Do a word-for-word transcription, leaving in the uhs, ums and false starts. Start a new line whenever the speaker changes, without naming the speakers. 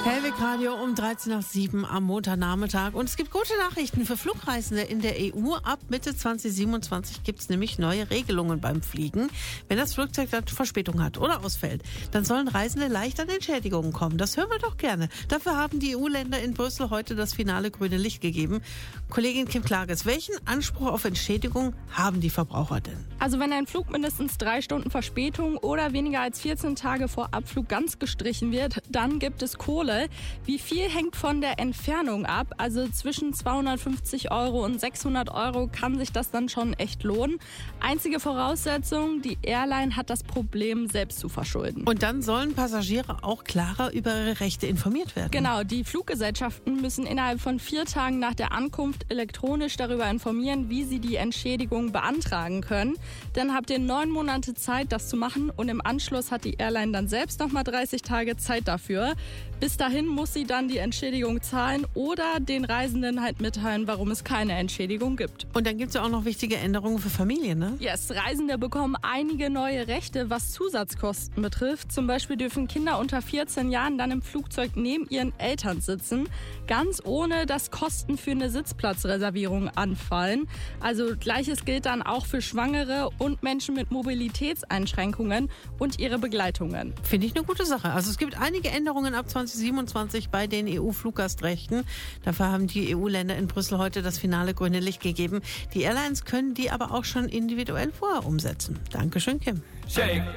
Hellwig Radio um dreizehn nach sieben am Montagnachmittag. Und es gibt gute Nachrichten für Flugreisende in der E U. Ab Mitte zwanzig siebenundzwanzig gibt es nämlich neue Regelungen beim Fliegen. Wenn das Flugzeug dann Verspätung hat oder ausfällt, dann sollen Reisende leicht an Entschädigungen kommen. Das hören wir doch gerne. Dafür haben die E U-Länder in Brüssel heute das finale grüne Licht gegeben. Kollegin Kim Klages, welchen Anspruch auf Entschädigung haben die Verbraucher denn?
Also wenn ein Flug mindestens drei Stunden Verspätung oder weniger als vierzehn Tage vor Abflug ganz gestrichen wird, dann gibt es Kohle. Wie viel hängt von der Entfernung ab? Also zwischen zweihundertfünfzig Euro und sechshundert Euro kann sich das dann schon echt lohnen. Einzige Voraussetzung, die Airline hat das Problem selbst zu verschulden.
Und dann sollen Passagiere auch klarer über ihre Rechte informiert werden.
Genau, die Fluggesellschaften müssen innerhalb von vier Tagen nach der Ankunft elektronisch darüber informieren, wie sie die Entschädigung beantragen können. Dann habt ihr neun Monate Zeit, das zu machen, und im Anschluss hat die Airline dann selbst nochmal dreißig Tage Zeit dafür. Bis dahin muss sie dann die Entschädigung zahlen oder den Reisenden halt mitteilen, warum es keine Entschädigung gibt.
Und dann gibt es ja auch noch wichtige Änderungen für Familien, ne?
Yes, Reisende bekommen einige neue Rechte, was Zusatzkosten betrifft. Zum Beispiel dürfen Kinder unter vierzehn Jahren dann im Flugzeug neben ihren Eltern sitzen, ganz ohne dass Kosten für eine Sitzplatzreservierung anfallen. Also Gleiches gilt dann auch für Schwangere und Menschen mit Mobilitätseinschränkungen und ihre Begleitungen.
Finde ich eine gute Sache. Also es gibt einige Änderungen ab zwanzig siebenundzwanzig bei den E U-Fluggastrechten. Dafür haben die E U-Länder in Brüssel heute das finale grüne Licht gegeben. Die Airlines können die aber auch schon individuell vorher umsetzen. Dankeschön, Kim.
Shake.